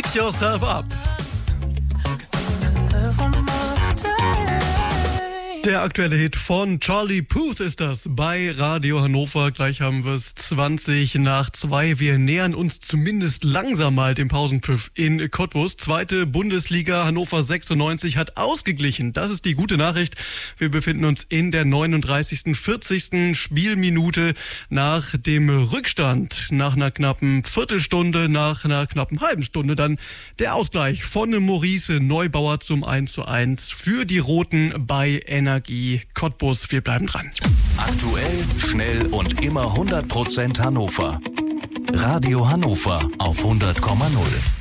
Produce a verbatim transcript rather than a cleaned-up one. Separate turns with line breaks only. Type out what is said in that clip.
Beat Yourself Up. Der aktuelle Hit von Charlie Puth ist das bei Radio Hannover. Gleich haben wir es zwanzig nach zwei. Wir nähern uns zumindest langsam mal dem Pausenpfiff in Cottbus. Zweite Bundesliga, Hannover sechsundneunzig hat ausgeglichen. Das ist die gute Nachricht. Wir befinden uns in der neununddreißigsten, vierzigsten Spielminute nach dem Rückstand. Nach einer knappen Viertelstunde, nach einer knappen halben Stunde dann der Ausgleich von Maurice Neubauer zum eins zu eins für die Roten bei Energie Cottbus. Wir bleiben dran.
Aktuell, schnell und immer hundert Prozent Hannover. Radio Hannover auf hundert Komma null.